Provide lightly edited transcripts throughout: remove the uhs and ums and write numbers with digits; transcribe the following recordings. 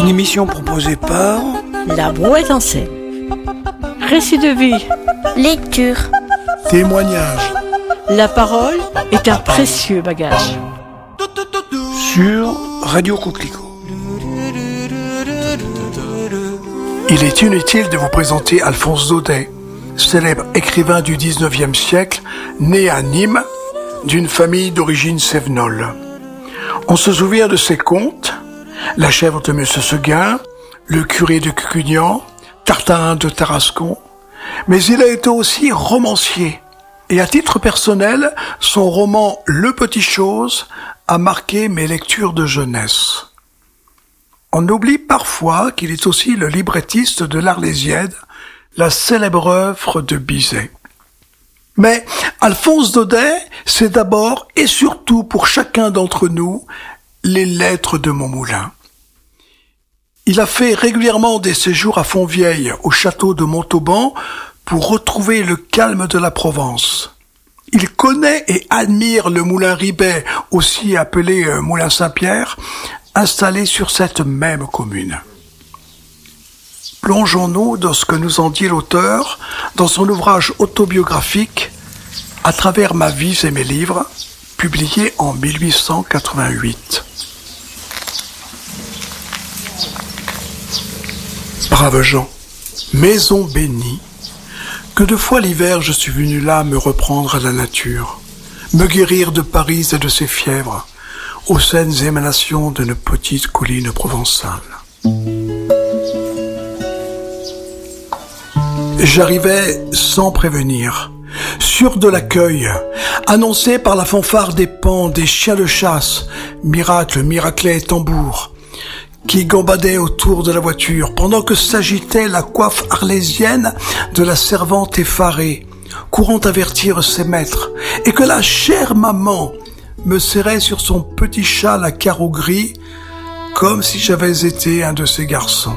Une émission proposée par La Brouette en scène. Récit de vie. Lecture. Témoignage. La parole est un précieux bagage. Sur Radio Coquelicot. Il est inutile de vous présenter Alphonse Daudet, célèbre écrivain du 19e siècle, né à Nîmes, d'une famille d'origine cévenole. On se souvient de ses contes, La chèvre de Monsieur Seguin, Le curé de Cucugnan, Tartarin de Tarascon, mais il a été aussi romancier. Et à titre personnel, son roman Le Petit Chose a marqué mes lectures de jeunesse. On oublie parfois qu'il est aussi le librettiste de l'Arlésienne, la célèbre œuvre de Bizet. Mais Alphonse Daudet, c'est d'abord et surtout pour chacun d'entre nous les lettres de Montmoulin. Il a fait régulièrement des séjours à Fontvieille, au château de Montauban, pour retrouver le calme de la Provence. Il connaît et admire le moulin Ribet, aussi appelé moulin Saint-Pierre, installé sur cette même commune. Plongeons-nous dans ce que nous en dit l'auteur dans son ouvrage autobiographique « À travers ma vie et mes livres », publié en 1888. Braves gens, maison bénie, que de fois l'hiver je suis venu là me reprendre à la nature, me guérir de Paris et de ses fièvres, aux saines émanations d'une petite colline provençale. J'arrivais sans prévenir, sûr de l'accueil, annoncé par la fanfare des paons, des chiens de chasse, miracles, miraclets et tambours, qui gambadaient autour de la voiture, pendant que s'agitait la coiffe arlésienne de la servante effarée, courant avertir ses maîtres, et que la chère maman me serrait sur son petit châle à carreaux gris, comme si j'avais été un de ses garçons.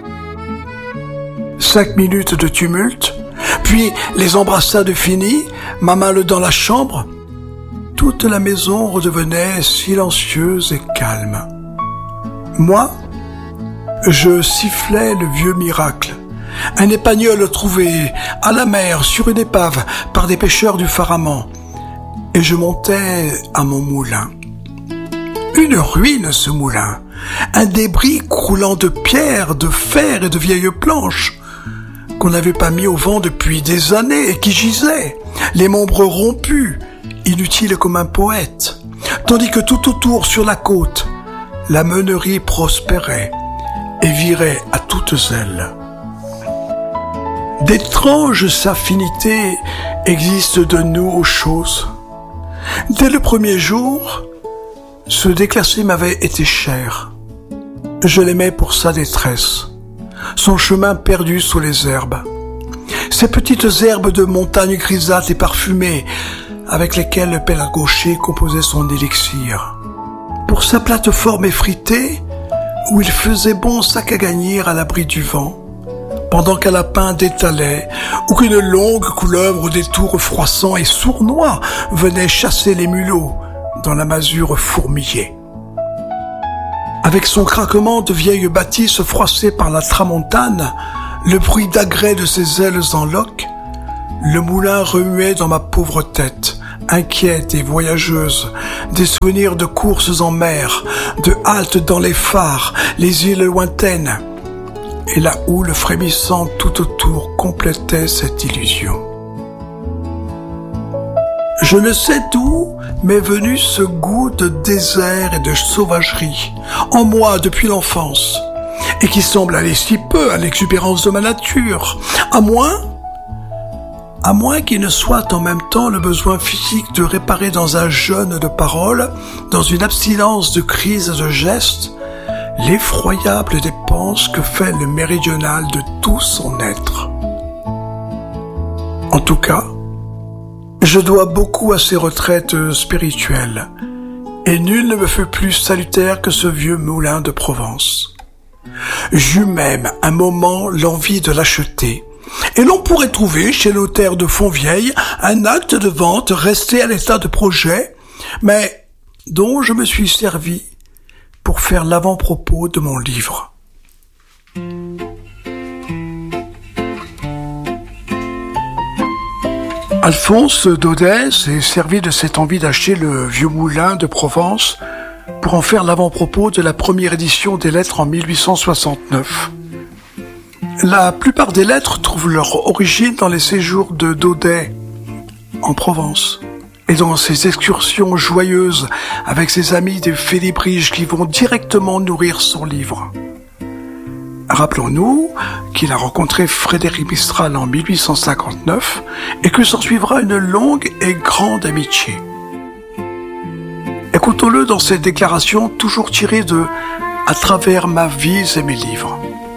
5 minutes de tumulte, puis les embrassades finies, ma malle dans la chambre, toute la maison redevenait silencieuse et calme. Moi, je sifflais le vieux miracle, un épagnol trouvé à la mer sur une épave par des pêcheurs du Faraman, et je montais à mon moulin. Une ruine, ce moulin, un débris croulant de pierres, de fer et de vieilles planches, qu'on n'avait pas mis au vent depuis des années et qui gisait, les membres rompus, inutiles comme un poète, tandis que tout autour sur la côte, la meunerie prospérait et virait à toutes ailes. D'étranges affinités existent de nous aux choses. Dès le premier jour, ce déclassé m'avait été cher. Je l'aimais pour sa détresse, son chemin perdu sous les herbes, ces petites herbes de montagne grisâtres et parfumées avec lesquelles le pèlerin gaucher composait son élixir, pour sa plateforme effritée où il faisait bon sac à gagner à l'abri du vent, pendant qu'un lapin détalait ou qu'une longue couleuvre au détour froissant et sournois venait chasser les mulots dans la masure fourmillée. Avec son craquement de vieilles bâtisses froissées par la tramontane, le bruit d'agrès de ses ailes en loques, le moulin remuait dans ma pauvre tête, inquiète et voyageuse, des souvenirs de courses en mer, de haltes dans les phares, les îles lointaines, et la houle frémissante tout autour complétait cette illusion. Je ne sais d'où m'est venu ce goût de désert et de sauvagerie, en moi depuis l'enfance, et qui semble aller si peu à l'exubérance de ma nature, à moins qu'il ne soit en même temps le besoin physique de réparer dans un jeûne de paroles, dans une abstinence de crises et de gestes, l'effroyable dépense que fait le méridional de tout son être. En tout cas, je dois beaucoup à ces retraites spirituelles, et nul ne me fut plus salutaire que ce vieux moulin de Provence. J'eus même un moment l'envie de l'acheter, et l'on pourrait trouver chez le notaire de Fontvieille un acte de vente resté à l'état de projet, mais dont je me suis servi pour faire l'avant-propos de mon livre. Alphonse Daudet s'est servi de cette envie d'acheter le vieux moulin de Provence pour en faire l'avant-propos de la première édition des lettres en 1869. La plupart des lettres trouvent leur origine dans les séjours de Daudet en Provence et dans ses excursions joyeuses avec ses amis des Félibriges qui vont directement nourrir son livre. Rappelons-nous qu'il a rencontré Frédéric Mistral en 1859 et que s'en suivra une longue et grande amitié. Écoutons-le dans ses déclarations toujours tirées de « À travers ma vie et mes livres ».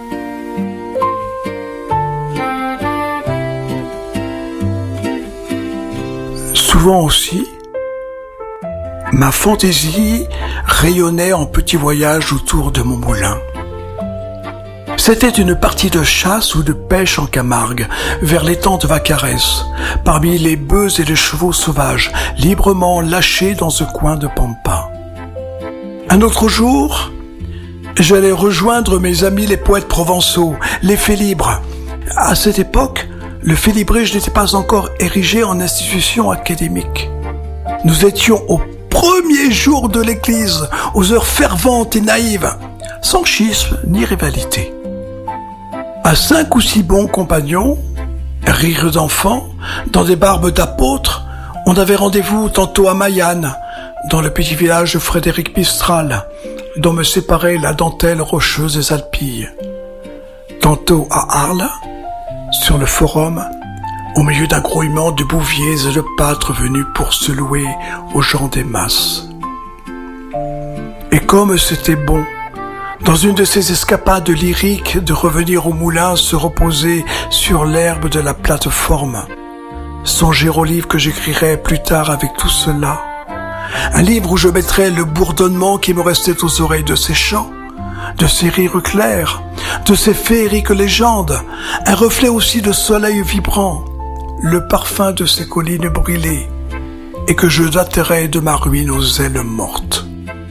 Souvent aussi, ma fantaisie rayonnait en petits voyages autour de mon moulin. C'était une partie de chasse ou de pêche en Camargue, vers l'étang de Vacarès, parmi les bœufs et les chevaux sauvages, librement lâchés dans ce coin de Pampa. Un autre jour, j'allais rejoindre mes amis les poètes provençaux, les Félibres. À cette époque, le Félibrige n'était pas encore érigé en institution académique. Nous étions au premier jour de l'église, aux heures ferventes et naïves, sans schisme ni rivalité. À 5 ou 6 bons compagnons, rires d'enfants, dans des barbes d'apôtres, on avait rendez-vous tantôt à Mayanne, dans le petit village de Frédéric Mistral, dont me séparait la dentelle rocheuse des Alpilles. Tantôt à Arles, sur le forum, au milieu d'un grouillement de bouviers et de pâtres venus pour se louer aux gens des masses. Et comme c'était bon, dans une de ces escapades lyriques, de revenir au moulin se reposer sur l'herbe de la plateforme. Songer au livre que j'écrirai plus tard avec tout cela. Un livre où je mettrai le bourdonnement qui me restait aux oreilles de ces chants, de ces rires clairs, de ces féeriques légendes, un reflet aussi de soleil vibrant, le parfum de ces collines brûlées, et que je daterai de ma ruine aux ailes mortes.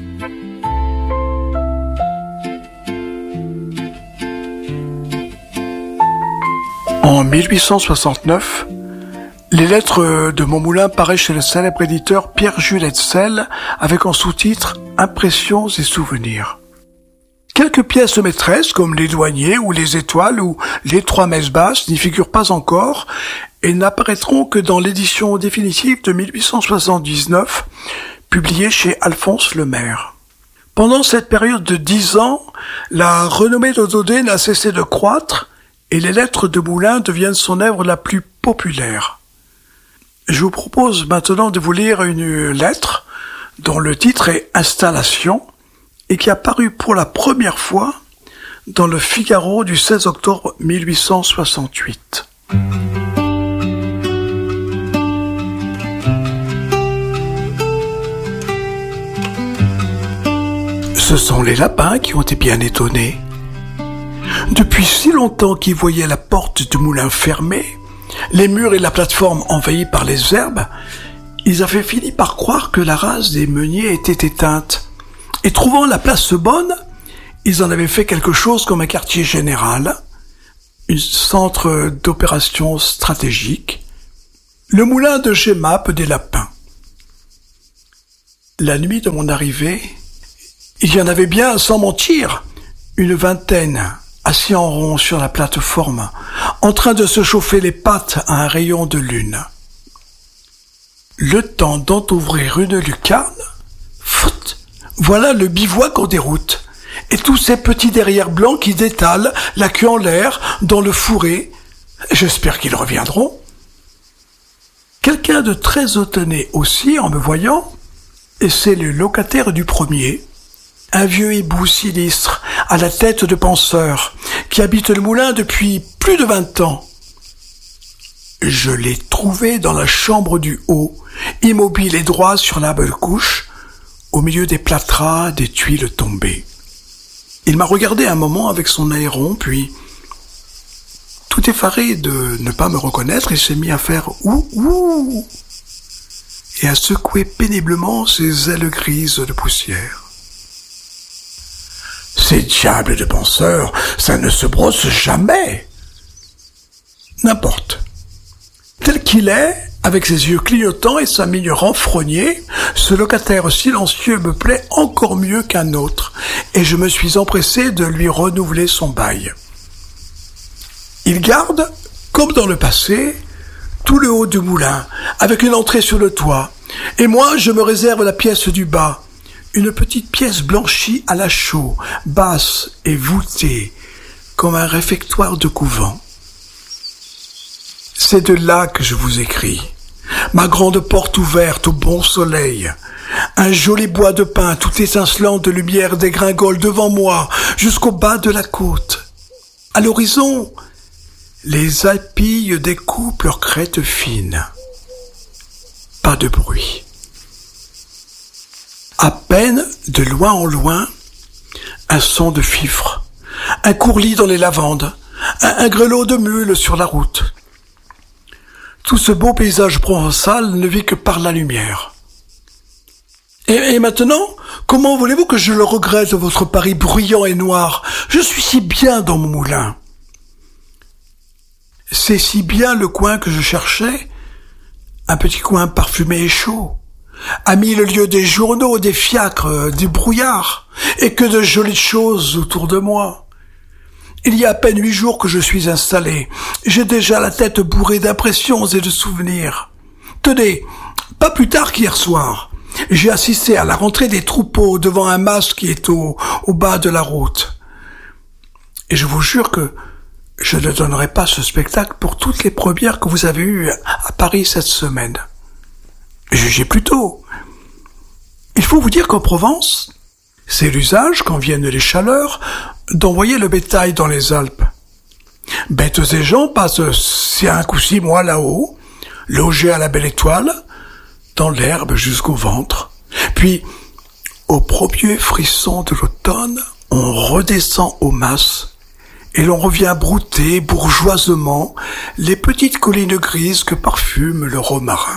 En 1869, les lettres de mon moulin paraissent chez le célèbre éditeur Pierre-Jules Hetzel avec en sous-titre « Impressions et souvenirs ». Quelques pièces maîtresses comme les douaniers ou les étoiles ou les 3 messes basses n'y figurent pas encore et n'apparaîtront que dans l'édition définitive de 1879, publiée chez Alphonse Lemaire. Pendant cette période de 10 ans, la renommée de Daudet n'a cessé de croître et les lettres de moulin deviennent son œuvre la plus populaire. Je vous propose maintenant de vous lire une lettre dont le titre est « Installation » et qui a paru pour la première fois dans le Figaro du 16 octobre 1868. Ce sont les lapins qui ont été bien étonnés. Depuis si longtemps qu'ils voyaient la porte du moulin fermée, les murs et la plateforme envahis par les herbes, ils avaient fini par croire que la race des meuniers était éteinte. Et trouvant la place bonne, ils en avaient fait quelque chose comme un quartier général, un centre d'opération stratégique, le moulin de Gemap des lapins. La nuit de mon arrivée, il y en avait bien, sans mentir, une vingtaine, assis en rond sur la plateforme, en train de se chauffer les pattes à un rayon de lune. Le temps d'entrouvrir une lucarne, voilà le bivouac en déroute, et tous ces petits derrières blancs qui détalent, la queue en l'air, dans le fourré. J'espère qu'ils reviendront. Quelqu'un de très étonné aussi en me voyant, et c'est le locataire du premier, un vieux hibou sinistre, à la tête de penseur, qui habite le moulin depuis plus de 20 ans. Je l'ai trouvé dans la chambre du haut, immobile et droit sur la belle couche, au milieu des plâtras, des tuiles tombées. Il m'a regardé un moment avec son aéron, puis, tout effaré de ne pas me reconnaître, il s'est mis à faire « ouh » et à secouer péniblement ses ailes grises de poussière. Ces diables de penseurs, ça ne se brosse jamais. N'importe. Tel qu'il est, Avec ses yeux clignotants et sa mine renfrognée, ce locataire silencieux me plaît encore mieux qu'un autre, et je me suis empressé de lui renouveler son bail. Il garde, comme dans le passé, tout le haut du moulin, avec une entrée sur le toit, et moi je me réserve la pièce du bas, une petite pièce blanchie à la chaux, basse et voûtée, comme un réfectoire de couvent. C'est de là que je vous écris. Ma grande porte ouverte au bon soleil. Un joli bois de pin tout étincelant de lumière dégringole devant moi jusqu'au bas de la côte. À l'horizon, les alpilles découpent leurs crêtes fines. Pas de bruit. À peine, de loin en loin, un son de fifre, un courlis dans les lavandes, un grelot de mules sur la route. Tout ce beau paysage provençal ne vit que par la lumière. Et maintenant, comment voulez-vous que je le regrette, votre Paris bruyant et noir? Je suis si bien dans mon moulin. C'est si bien le coin que je cherchais, un petit coin parfumé et chaud, à 1000 lieues des journaux, des fiacres, des brouillards, et que de jolies choses autour de moi. Il y a à peine 8 jours que je suis installé. J'ai déjà la tête bourrée d'impressions et de souvenirs. Tenez, pas plus tard qu'hier soir, j'ai assisté à la rentrée des troupeaux devant un mas qui est au bas de la route. Et je vous jure que je ne donnerai pas ce spectacle pour toutes les premières que vous avez eues à Paris cette semaine. Jugez plutôt. Il faut vous dire qu'en Provence, c'est l'usage, quand viennent les chaleurs, d'envoyer le bétail dans les Alpes. Bêtes et gens passent 5 ou 6 mois là-haut, logés à la belle étoile, dans l'herbe jusqu'au ventre. Puis, au premier frisson de l'automne, on redescend au mas, et l'on revient brouter bourgeoisement les petites collines grises que parfume le romarin.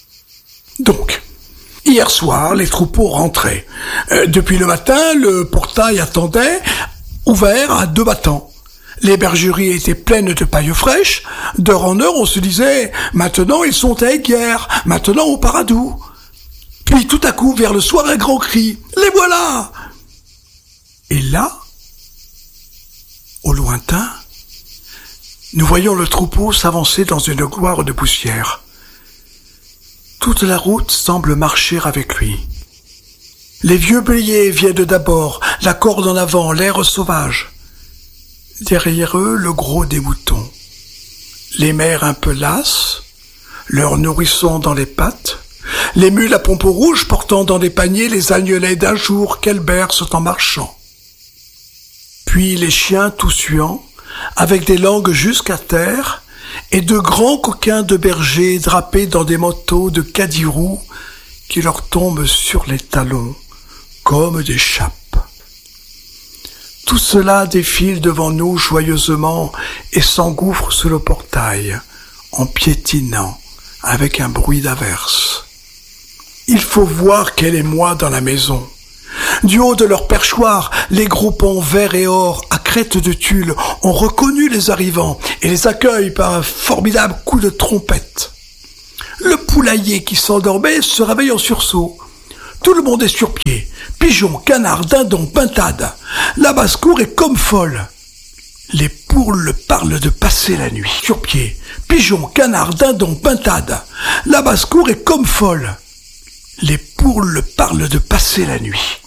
Donc, hier soir, les troupeaux rentraient. Depuis le matin, le portail attendait, ouvert à 2 battants. Les bergeries étaient pleines de paille fraîche. D'heure en heure, on se disait « Maintenant, ils sont à Aiguière, maintenant au Paradou ». Puis tout à coup, vers le soir, un grand cri « Les voilà !» Et là, au lointain, nous voyons le troupeau s'avancer dans une gloire de poussière. Toute la route semble marcher avec lui. Les vieux béliers viennent d'abord, la corde en avant, l'air sauvage. Derrière eux, le gros des moutons. Les mères un peu lasses, leurs nourrissons dans les pattes, les mules à pompeau rouge portant dans des paniers les agnelets d'un jour qu'elles bercent en marchant. Puis les chiens tout suants, avec des langues jusqu'à terre, et de grands coquins de bergers drapés dans des manteaux de cadirou qui leur tombent sur les talons comme des chapes. Tout cela défile devant nous joyeusement et s'engouffre sous le portail, en piétinant, avec un bruit d'averse. Il faut voir quel émoi dans la maison. Du haut de leur perchoir, les groupons vert et or à crête de tulle ont reconnu les arrivants et les accueillent par un formidable coup de trompette. Le poulailler qui s'endormait se réveille en sursaut. Tout le monde est sur pied. Pigeons, canards, dindons, pintades. La basse-cour est comme folle. Les poules parlent de passer la nuit. Sur pied. Pigeons, canards, dindons, pintades. La basse-cour est comme folle. Les poules parlent de passer la nuit.